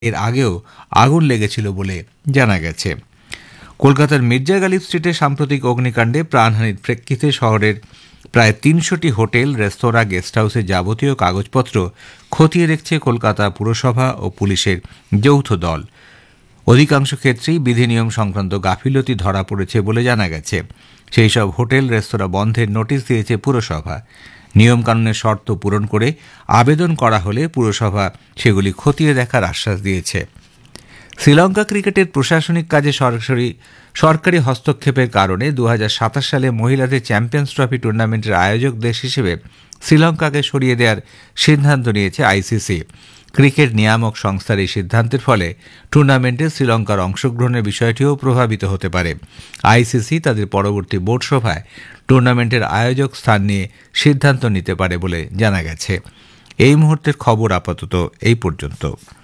এর আগেও আগুন লেগেছিল বলে জানা গেছে। কলকাতার মির্জা গালিব স্ট্রিটে সাম্প্রতিক অগ্নিকাণ্ডে প্রাণহানির প্রেক্ষিতে শহরের প্রায় ৩০০টি হোটেল, রেস্তোরাঁ, গেস্ট হাউসের যাবতীয় কাগজপত্র খতিয়ে দেখছে কলকাতা পুরসভা ও পুলিশের যৌথ দল। অধিকাংশ ক্ষেত্রেই বিধিনিয়ম সংক্রান্ত গাফিলতি ধরা পড়েছে বলে জানা গেছে। সেই সব হোটেল, রেস্তোরাঁ বন্ধের নোটিশ দিয়েছে পুরসভা। নিয়মকানুনের শর্ত পূরণ করে আবেদন করা হলে পুরসভা সেগুলি খতিয়ে দেখার আশ্বাস দিয়েছে। শ্রীলঙ্কা ক্রিকেটের প্রশাসনিক কাজে সরকারি হস্তক্ষেপের কারণে 2027 সালে মহিলাদের চ্যাম্পিয়ন্স ট্রফি টুর্নামেন্টের আয়োজক দেশ হিসেবে শ্রীলঙ্কাকে সরিয়ে দেওয়ার সিদ্ধান্ত নিয়েছে আইসিসি। ক্রিকেট নিয়ামক সংস্থার এই সিদ্ধান্তের ফলে টুর্নামেন্টে শ্রীলঙ্কার অংশগ্রহণের বিষয়টিও প্রভাবিত হতে পারে। আইসিসি তাদের পরবর্তী বোর্ড সভায় টুর্নামেন্টের আয়োজক স্থান নিয়ে সিদ্ধান্ত নিতে পারে বলে জানা গেছে। এই মুহূর্তের খবর আপাতত এই পর্যন্ত।